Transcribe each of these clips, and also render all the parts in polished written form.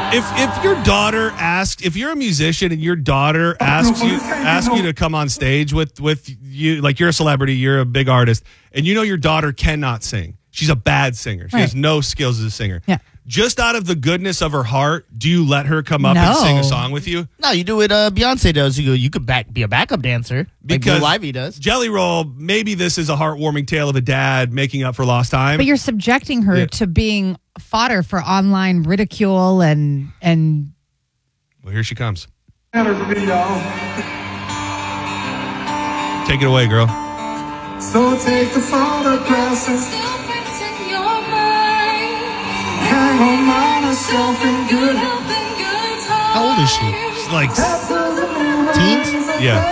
If your daughter asks, if you're a musician and your daughter asks you to come on stage with you, like you're a celebrity, you're a big artist, and you know your daughter cannot sing. She's a bad singer. She has no skills as a singer. Yeah. Just out of the goodness of her heart, do you let her come up and sing a song with you? No, you do what Beyonce does. You could be a backup dancer, because like Blue Ivy does. Jelly Roll, maybe this is a heartwarming tale of a dad making up for lost time. But you're subjecting her to being fodder for online ridicule and. Well, here she comes. Matter for me, y'all. Take it away, girl. So take the photographs and hang on a shelf in good. How old is she? She's like teens? Yeah.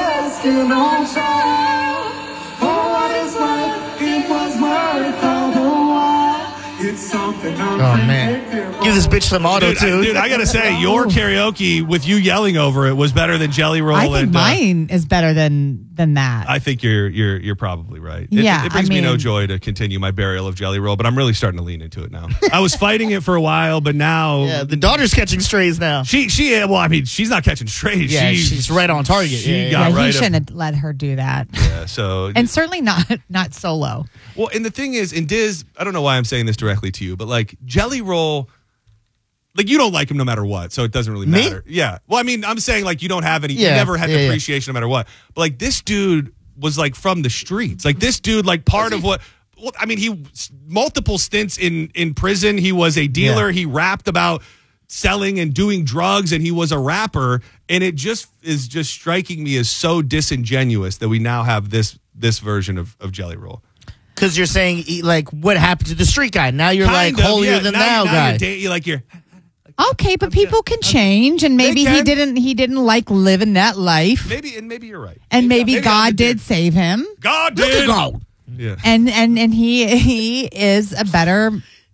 Oh man. Give this bitch some auto-tune. Dude, I gotta say, your karaoke with you yelling over it was better than Jelly Roll. I think mine is better than that. I think you're probably right. It Yeah, brings me no joy to continue my burial of Jelly Roll, but I'm really starting to lean into it now. I was fighting it for a while, but now the daughter's catching strays now. Well, I mean, she's not catching strays. Yeah, she's right on target. She got right. He shouldn't have let her do that. Yeah, so and certainly not solo. Well, and the thing is, in Diz, I don't know why I'm saying this directly to you, but like Jelly Roll, like you don't like him no matter what, so it doesn't really matter. Yeah. Well, I mean, I'm saying like you don't have any, you never had the appreciation no matter what. But like this dude was like from the streets. Like this dude, like part of what. Well, I mean, he multiple stints in prison. He was a dealer. He rapped about selling and doing drugs, and he was a rapper. And it just is just striking me as so disingenuous that we now have this version of Jelly Roll. Because you're saying, like, what happened to the street guy? Now you're Kind like of, holier than thou guy. You're Okay, but people can change, and maybe he didn't like living that life. Maybe you're right. And maybe God did save him. God did. Go. Yeah. And he is a better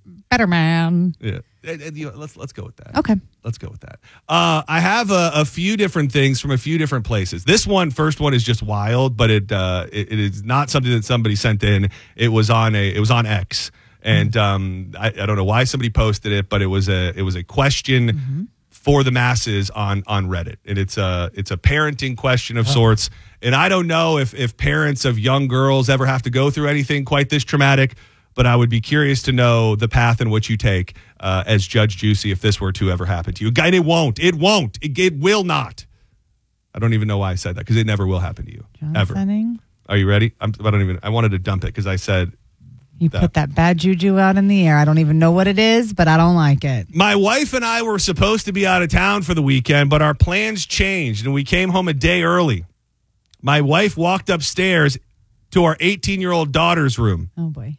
man. Yeah. Let's go with that. Okay. Let's go with that. I have a few different things from a few different places. This first one is just wild, but it is not something that somebody sent in. It was on X, and I don't know why somebody posted it, but it was a question for the masses on Reddit, and it's a parenting question of sorts. And I don't know if parents of young girls ever have to go through anything quite this traumatic. But I would be curious to know the path in which you take as Judge Juicy if this were to ever happen to you. And it won't. It will not. I don't even know why I said that, because it never will happen to you. Ever. Are you ready? I wanted to dump it because I said you put that bad juju out in the air. I don't even know what it is, but I don't like it. My wife and I were supposed to be out of town for the weekend, but our plans changed and we came home a day early. My wife walked upstairs to our 18-year-old daughter's room. Oh, boy.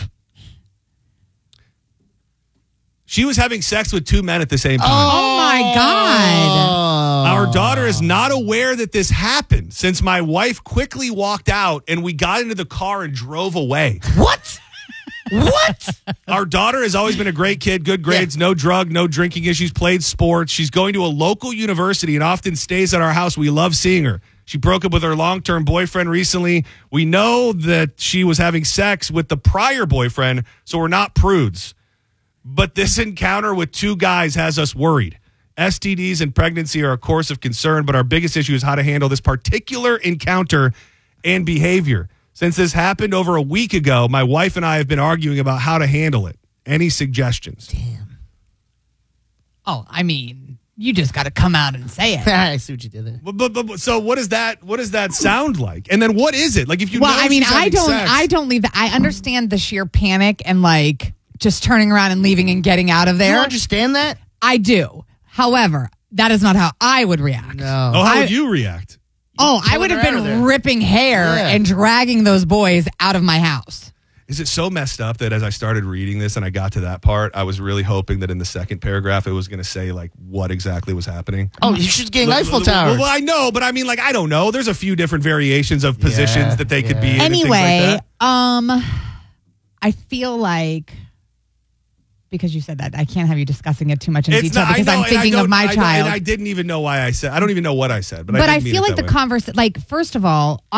She was having sex with two men at the same time. Oh, my God. Our daughter is not aware that this happened since my wife quickly walked out and we got into the car and drove away. What? What? Our daughter has always been a great kid, good grades, no drug, no drinking issues, played sports. She's going to a local university and often stays at our house. We love seeing her. She broke up with her long-term boyfriend recently. We know that she was having sex with the prior boyfriend, so we're not prudes. But this encounter with two guys has us worried. STDs and pregnancy are a course of concern, but our biggest issue is how to handle this particular encounter and behavior. Since this happened over a week ago, my wife and I have been arguing about how to handle it. Any suggestions? Damn. Oh, I mean, you just got to come out and say it. I see what you did there. But so what does that sound like? And then what is it? Like if you well, know I mean, she's having sex, I don't leave that. I understand the sheer panic and like just turning around and leaving and getting out of there. You understand that? I do. However, that is not how I would react. No. Oh, how would you react? I would have been ripping hair and dragging those boys out of my house. Is it so messed up that as I started reading this and I got to that part, I was really hoping that in the second paragraph it was going to say like what exactly was happeing? Oh, you should get Eiffel Tower. Well, I know, but I mean, like, I don't know. There's a few different variations of positions that they could be in. Anyway, and things like that. I feel like, because you said that, I can't have you discussing it too much in detail because I'm thinking of my child. And I didn't even know why I said. I don't even know what I said, but I feel like the conversation. Like, first of all,